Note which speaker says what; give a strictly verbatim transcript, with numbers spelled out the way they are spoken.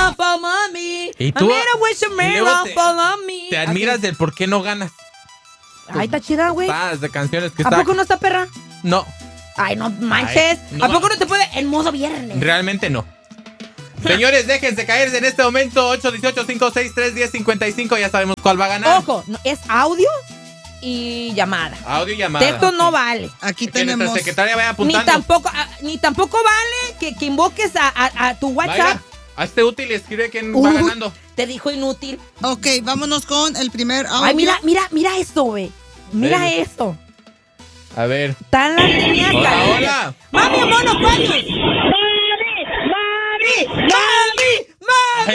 Speaker 1: off on me.
Speaker 2: ¿Y tú?
Speaker 1: I made a wish a mirror
Speaker 2: Luego te-
Speaker 1: follow me.
Speaker 2: Te admiras
Speaker 1: Así.
Speaker 2: del por qué no ganas.
Speaker 1: Ay, está chida, güey.
Speaker 2: Estás de canciones que
Speaker 1: ¿A
Speaker 2: está...
Speaker 1: poco no está perra?
Speaker 2: No,
Speaker 1: Ay, no manches.
Speaker 2: Ay, no.
Speaker 1: ¿A poco no te puede en modo viernes?
Speaker 2: realmente no. Señores, déjense caerse en este momento. ocho uno ocho, cinco seis tres, uno cero cinco cinco. Ya sabemos cuál va a ganar.
Speaker 1: Ojo, no, es audio y llamada.
Speaker 2: Audio y llamada.
Speaker 1: Texto no vale.
Speaker 3: Aquí
Speaker 2: Que nuestra
Speaker 3: tenemos.
Speaker 2: secretaria vaya
Speaker 1: Ni
Speaker 2: apuntando.
Speaker 1: tampoco, ah, ni tampoco vale que, que invoques a, a- a tu WhatsApp.
Speaker 2: Vaya, hazte útil y escribe quién va
Speaker 1: Uh,
Speaker 2: ganando.
Speaker 1: Te dijo inútil.
Speaker 3: Ok, vámonos con el primer audio.
Speaker 1: Ay, mira, mira, mira esto, güey. Mira
Speaker 2: Ven.
Speaker 1: esto.
Speaker 2: A ver.
Speaker 1: Están las líneas
Speaker 2: Hola,
Speaker 1: calientes.
Speaker 2: hola.
Speaker 1: Mami, mono, ¿cuál es? Mami, mami, mami, mami.